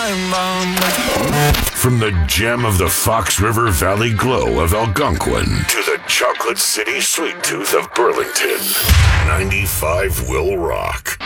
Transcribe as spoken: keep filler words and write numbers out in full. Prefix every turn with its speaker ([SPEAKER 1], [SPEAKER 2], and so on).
[SPEAKER 1] time bomb.
[SPEAKER 2] From the gem of the Fox River Valley glow of Algonquin to the Chocolate City sweet tooth of Burlington, ninety-five will rock.